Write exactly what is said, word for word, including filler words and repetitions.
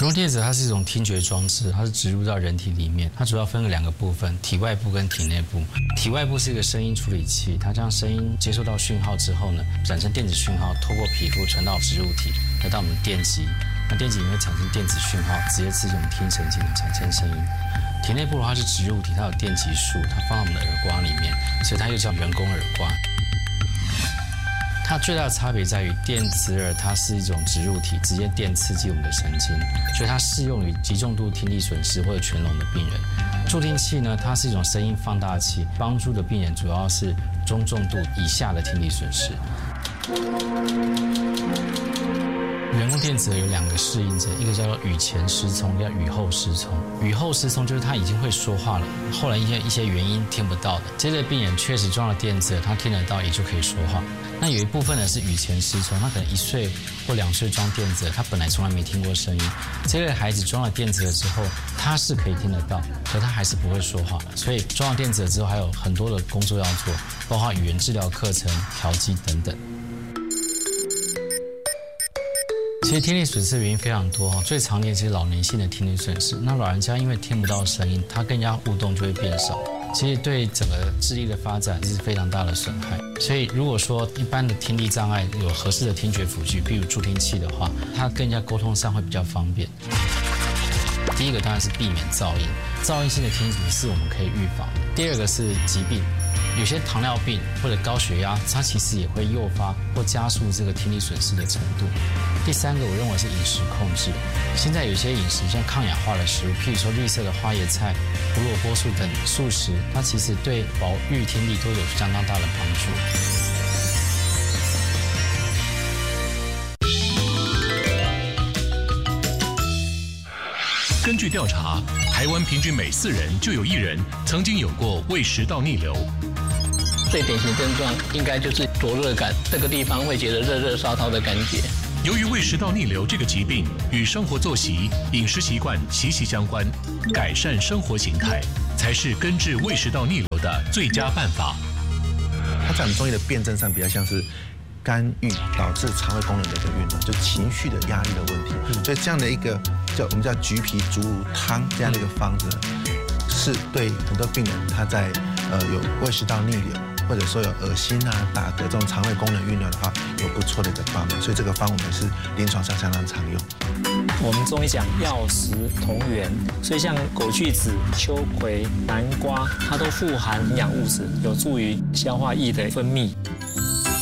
人工电子它是一种听觉装置，它是植入到人体里面。它主要分为两个部分，体外部跟体内部。体外部是一个声音处理器，它将声音接收到讯号之后呢，产生电子讯号，透过皮肤传到植入体，来到我们的电极。那电极里面产生电子讯号，直接刺激我们听神经，产生声音。体内部的话是植入体，它有电极束，它放到我们的耳刮里面，所以它又叫人工耳刮。它最大的差别在于电子耳，它是一种植入体，直接电刺激我们的神经，所以它适用于极重度听力损失或者全聋的病人。助听器呢，它是一种声音放大器，帮助的病人主要是中重度以下的听力损失。人工电子耳有两个适应者，一个叫做语前失聪，一个叫语后失聪。语后失聪就是他已经会说话了，后来一些一些原因听不到的。这类病人确实装了电子耳，他听得到，也就可以说话。那有一部分呢是语前失聪，他可能一岁或两岁装电子耳，他本来从来没听过声音。这类孩子装了电子耳之后，他是可以听得到，可他还是不会说话。所以装了电子耳之后，还有很多的工作要做，包括语言治疗课程、调剂等等。其实听力损失的原因非常多，最常见其实老年性的听力损失。那老人家因为听不到声音，他跟人家互动就会变少，其实对整个智力的发展是非常大的损害。所以如果说一般的听力障碍有合适的听觉辅具，譬如助听器的话，他跟人家沟通上会比较方便。第一个当然是避免噪音，噪音性的听力损失我们可以预防。第二个是疾病。有些糖尿病或者高血压，它其实也会诱发或加速这个听力损失的程度。第三个，我认为是饮食控制。现在有些饮食像抗氧化的食物，譬如说绿色的花椰菜、胡萝卜素等素食，它其实对保育听力都有相当大的帮助。 根据调查，台湾平均每四人就有一人曾经有过胃食道逆流。 最典型的症状应该就是灼热感，这个地方会觉得热热烧烧的感觉。 由于胃食道逆流这个疾病与生活作息、饮食习惯息息相关，改善生活形态才是根治胃食道逆流的最佳办法。 它在我们中医的辩证上比较像是干预导致肠胃功能的一个运动，就是情绪的压力的问题。嗯、所以这样的一个叫我们叫橘皮竹乳汤这样的一个方子，是对很多病人他在呃有胃食道逆流，或者说有恶心啊、打嗝这种肠胃功能运流的话，有不错的一个帮忙。所以这个方我们是临床上相当常用。 我们中医讲药食同源，所以像枸杞子、秋葵、南瓜，它都富含营养物质，有助于消化液的分泌。